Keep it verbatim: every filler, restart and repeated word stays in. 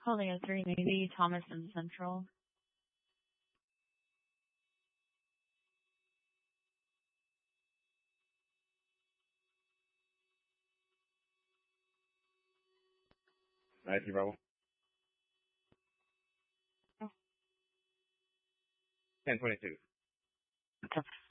Holding a three Navy, Thomas and Central. ninety Bravo. ten twenty-two.